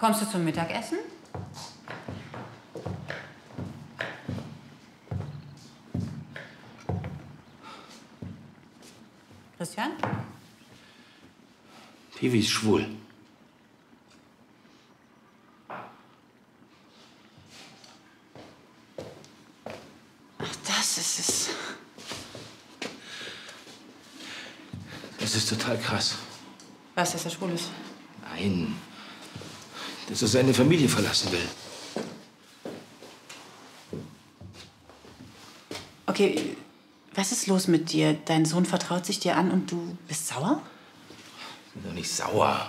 Kommst du zum Mittagessen? Christian? Piwi ist schwul. Ach, das ist es. Das ist total krass. Was, dass er schwul ist? Nein. Dass er seine Familie verlassen will. Okay, was ist los mit dir? Dein Sohn vertraut sich dir an und du bist sauer? Ich bin doch nicht sauer.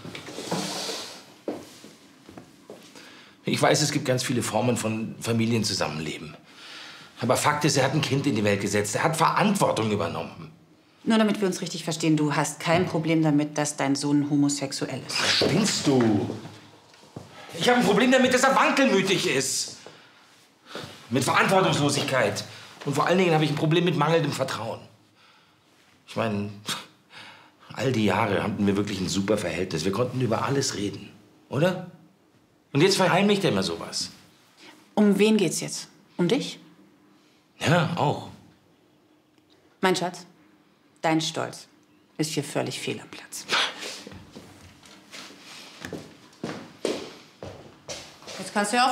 Ich weiß, es gibt ganz viele Formen von Familienzusammenleben. Aber Fakt ist, er hat ein Kind in die Welt gesetzt. Er hat Verantwortung übernommen. Nur damit wir uns richtig verstehen, du hast kein Problem damit, dass dein Sohn homosexuell ist. Was spinnst du? Ich habe ein Problem damit, dass er wankelmütig ist. Mit Verantwortungslosigkeit. Und vor allen Dingen habe ich ein Problem mit mangelndem Vertrauen. Ich meine, all die Jahre hatten wir wirklich ein super Verhältnis. Wir konnten über alles reden, oder? Und jetzt verheimlicht er immer sowas. Um wen geht's jetzt? Um dich? Ja, auch. Mein Schatz, dein Stolz ist hier völlig fehl am Platz. Jetzt kannst du ja auch